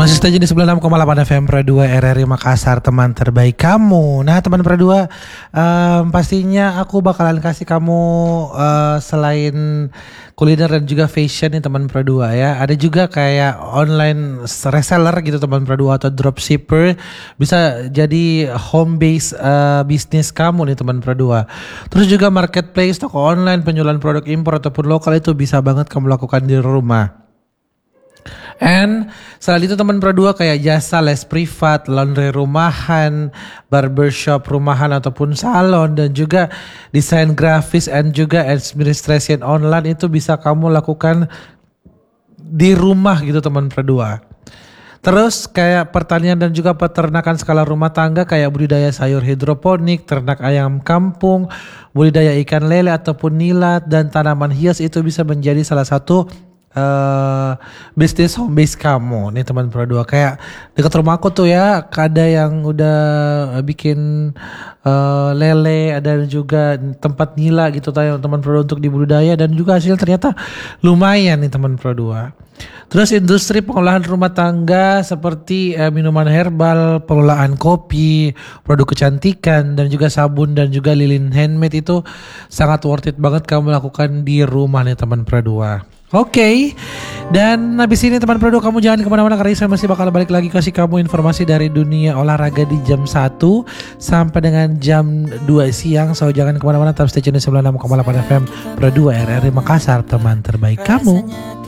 Masih stay di 96,8 FM Pro 2 RRI Makassar, teman terbaik kamu. Nah teman Pro 2, pastinya aku bakalan kasih kamu selain kuliner dan juga fashion nih teman Pro 2 ya. Ada juga kayak online reseller gitu teman Pro 2 atau dropshipper. Bisa jadi home base bisnis kamu nih teman Pro 2. Terus juga marketplace, toko online, penjualan produk impor ataupun lokal itu bisa banget kamu lakukan di rumah. And selain itu teman Pro 2 kayak jasa les privat, laundry rumahan, barbershop rumahan ataupun salon, dan juga desain grafis and juga administration online itu bisa kamu lakukan di rumah gitu teman Pro 2. Terus kayak pertanian dan juga peternakan skala rumah tangga kayak budidaya sayur hidroponik, ternak ayam kampung, budidaya ikan lele ataupun nilat, dan tanaman hias itu bisa menjadi salah satu bisnis home base kamu nih teman Pro 2. Kayak dekat rumah aku tuh ya, ada yang udah bikin lele, ada juga tempat nila gitu teman Pro 2 untuk dibudidaya, dan juga hasil ternyata lumayan nih teman Pro 2. Terus industri pengolahan rumah tangga seperti minuman herbal, pengolahan kopi, produk kecantikan, dan juga sabun dan juga lilin handmade itu sangat worth it banget kamu lakukan di rumah nih teman Pro 2. Oke, dan habis ini teman Pro 2 kamu jangan kemana-mana karena saya masih bakal balik lagi kasih kamu informasi dari dunia olahraga di jam 1 sampai dengan jam 2 siang. So jangan kemana-mana, tetap stay tune di 96,8 FM Pro 2 RRI Makassar, teman terbaik kamu.